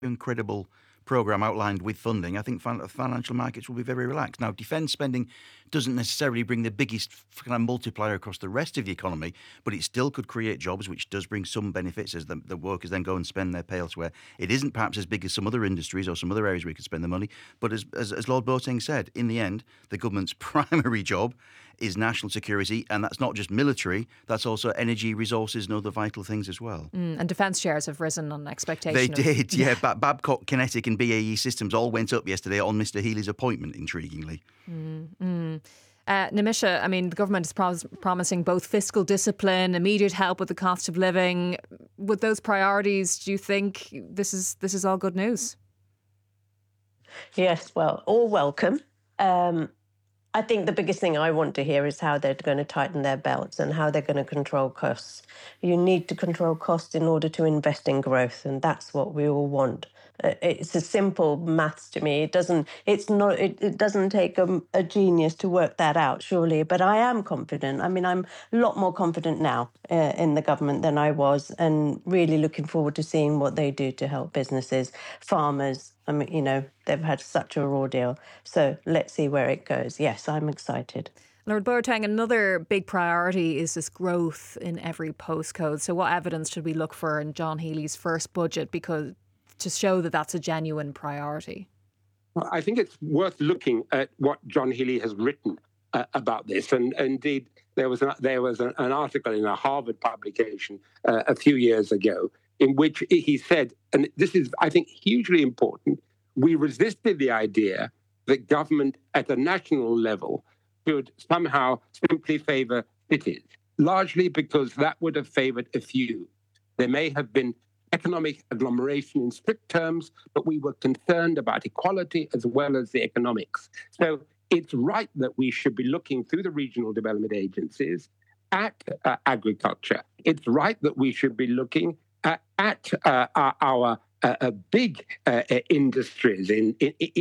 incredible programme outlined with funding, I think financial markets will be very relaxed. Now, defence spending doesn't necessarily bring the biggest kind of multiplier across the rest of the economy, but it still could create jobs, which does bring some benefits as the workers then go and spend their pay elsewhere. It isn't perhaps as big as some other industries or some other areas where you could spend the money, but as Lord Boateng said, in the end, the government's primary job is national security, and that's not just military, that's also energy, resources and other vital things as well. And defence shares have risen on expectation. They did, yeah. Babcock, Kinetic and BAE Systems all went up yesterday on Mr Healy's appointment, intriguingly. Nimisha, I mean, the government is promising both fiscal discipline, immediate help with the cost of living. With those priorities, do you think this is all good news? Yes, well, all welcome. I think the biggest thing I want to hear is how they're going to tighten their belts and how they're going to control costs. You need to control costs in order to invest in growth, and that's what we all want. It's a simple maths to me. It doesn't take a genius to work that out, surely. But I am confident. I mean, I'm a lot more confident now in the government than I was, and really looking forward to seeing what they do to help businesses, farmers. I mean, you know, they've had such a raw deal. So let's see where it goes. Yes, I'm excited. Lord Boateng, another big priority is this growth in every postcode. So what evidence should we look for in John Healy's first budget to show that that's a genuine priority? Well, I think it's worth looking at what John Healy has written about this. And indeed, there was an article in a Harvard publication a few years ago in which he said, and this is, I think, hugely important, we resisted the idea that government at a national level should somehow simply favour cities, largely because that would have favoured a few. There may have been economic agglomeration in strict terms, but we were concerned about equality as well as the economics. So it's right that we should be looking through the regional development agencies at agriculture. It's right that we should be looking at our big industries in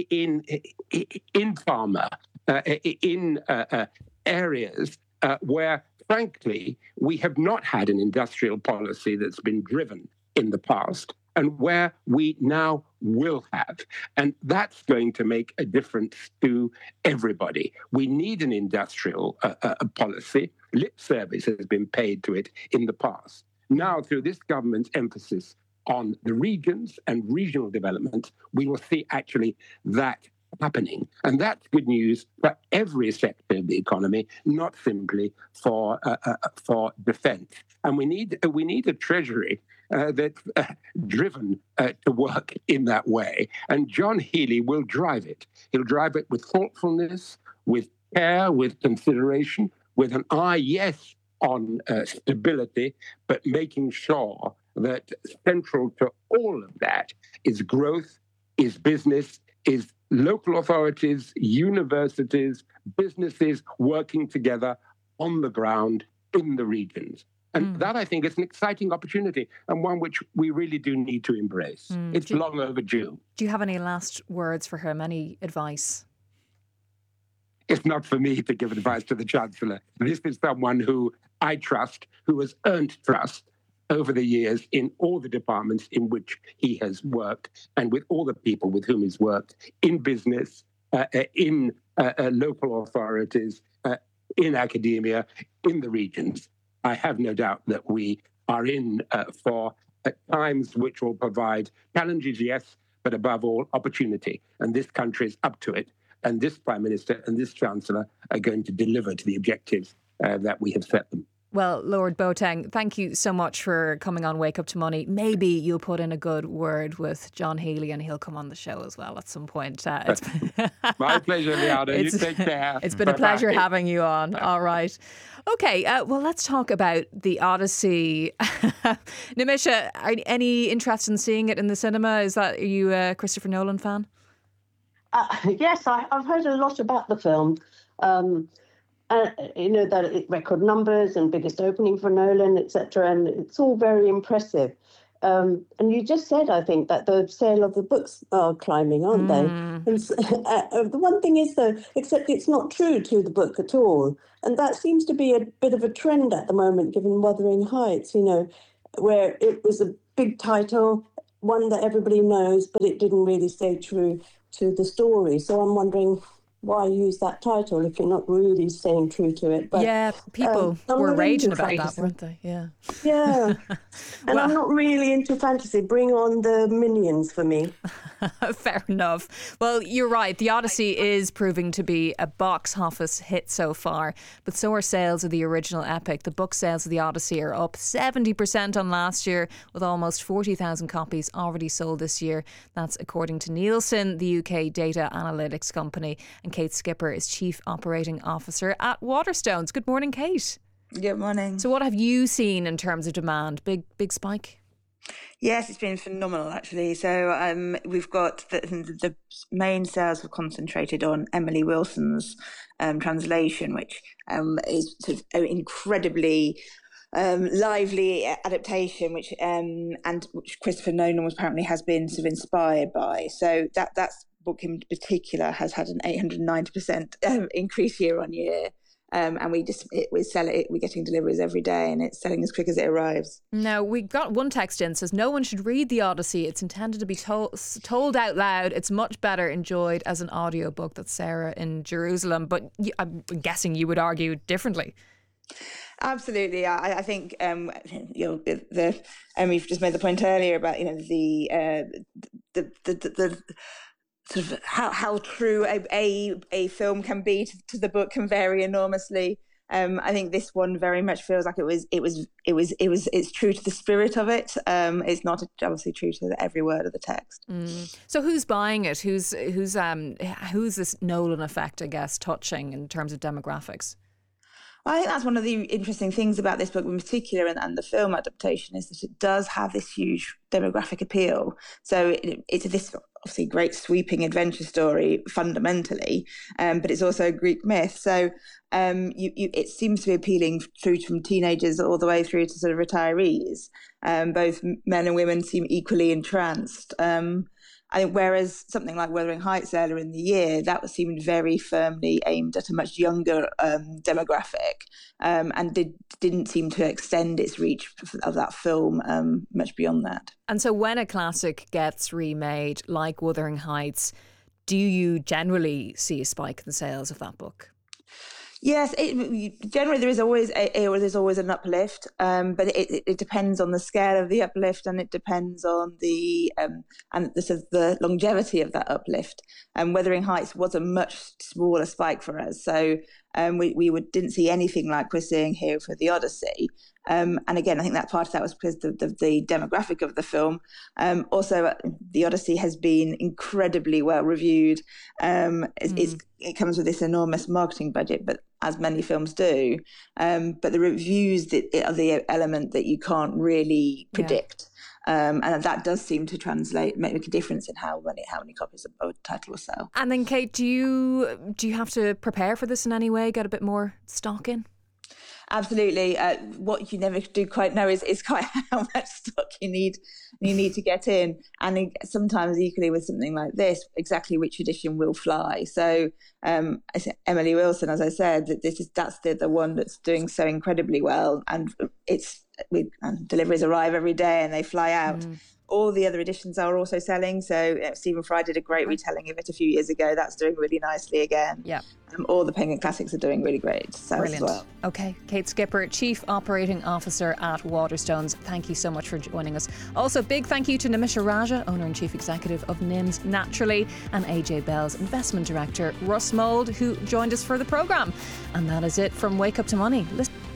pharma, in areas where, frankly, we have not had an industrial policy that's been driven in the past, and where we now will have. And that's going to make a difference to everybody. We need an industrial policy. Lip service has been paid to it in the past. Now, through this government's emphasis on the regions and regional development, we will see actually that happening. And that's good news for every sector of the economy, not simply for defence. And we need a treasury that's driven to work in that way. And John Healy will drive it. He'll drive it with thoughtfulness, with care, with consideration, with an eye, yes, on stability, but making sure that central to all of that is growth, is business, is local authorities, universities, businesses working together on the ground in the regions. And that, I think, is an exciting opportunity and one which we really do need to embrace. It's long overdue. Do you have any last words for him? Any advice? It's not for me to give advice to the Chancellor. This is someone who I trust, who has earned trust over the years in all the departments in which he has worked and with all the people with whom he's worked in business, in local authorities, in academia, in the regions. I have no doubt that we are in for times which will provide challenges, yes, but above all, opportunity. And this country is up to it. And this Prime Minister and this Chancellor are going to deliver to the objectives that we have set them. Well, Lord Boateng, thank you so much for coming on Wake Up to Money. Maybe you'll put in a good word with John Healy and he'll come on the show as well at some point. My pleasure, Liana. You take care. It's been a pleasure having you on. All right. Okay, well, let's talk about The Odyssey. Nimisha, any interest in seeing it in the cinema? Are you a Christopher Nolan fan? Yes, I've heard a lot about the film. That it record numbers and biggest opening for Nolan, etc. And it's all very impressive. And you just said, I think, that the sale of the books are climbing, aren't they? And the one thing is, though, except it's not true to the book at all. And that seems to be a bit of a trend at the moment, given Wuthering Heights, where it was a big title one that everybody knows, but it didn't really stay true to the story. So I'm wondering why use that title if you're not really staying true to it. But yeah, people were raging about that, weren't they? Yeah. Yeah. And I'm not really into fantasy. Bring on the minions for me. Fair enough. Well, you're right. The Odyssey is proving to be a box office hit so far, but so are sales of the original epic. The book sales of the Odyssey are up 70% on last year, with almost 40,000 copies already sold this year. That's according to Nielsen, the UK data analytics company. And Kate Skipper is Chief Operating Officer at Waterstones. Good morning, Kate. Good morning. So what have you seen in terms of demand? Big spike? Yes, it's been phenomenal, actually. So we've got the main sales have concentrated on Emily Wilson's translation, which is sort of an incredibly lively adaptation, which Christopher Nolan apparently has been sort of inspired by. So that's book in particular has had an 890% increase year on year. And we're getting deliveries every day, and it's selling as quick as it arrives. Now, we got one text in, says no one should read the Odyssey. It's intended to be told out loud. It's much better enjoyed as an audiobook. That's Sarah in Jerusalem. But I'm guessing you would argue differently. Absolutely, I think we've just made the point earlier about the sort of how true a film can be to the book can vary enormously. I think this one very much feels like it's true to the spirit of it. It's not obviously true to every word of the text. So who's buying it? Who's this Nolan effect, I guess, touching in terms of demographics? I think that's one of the interesting things about this book in particular and the film adaptation is that it does have this huge demographic appeal. So it's this obviously great sweeping adventure story fundamentally, but it's also a Greek myth. So it seems to be appealing through from teenagers all the way through to sort of retirees. Both men and women seem equally entranced. I think whereas something like Wuthering Heights earlier in the year, that seemed very firmly aimed at a much younger demographic, and didn't seem to extend its reach of that film much beyond that. And so when a classic gets remade, like Wuthering Heights, do you generally see a spike in sales of that book? Yes, generally there is always an uplift, but it depends on the scale of the uplift, and it depends on the longevity of that uplift. Wuthering Heights was a much smaller spike for us, so we didn't see anything like we're seeing here for the Odyssey. And again, I think that part of that was because the demographic of the film. Also, the Odyssey has been incredibly well reviewed. It comes with this enormous marketing budget, but as many films do. But the reviews are the element that you can't really predict. And that does seem to make a difference in how many copies of a title will sell. And then, Kate, do you have to prepare for this in any way? Get a bit more stock in? Absolutely. What you never do quite know is quite how much stock you need to get in, and sometimes equally with something like this, exactly which edition will fly. So Emily Wilson, as I said, that's the one that's doing so incredibly well, and deliveries arrive every day and they fly out. All the other editions are also selling. So Stephen Fry did a great retelling of it a few years ago. That's doing really nicely again. Yeah. All the Penguin Classics are doing really great sales as well. Okay. Kate Skipper, Chief Operating Officer at Waterstones. Thank you so much for joining us. Also, big thank you to Nimisha Raja, Owner and Chief Executive of Nims Naturally, and AJ Bell's Investment Director, Russ Mould, who joined us for the programme. And that is it from Wake Up to Money. Listen.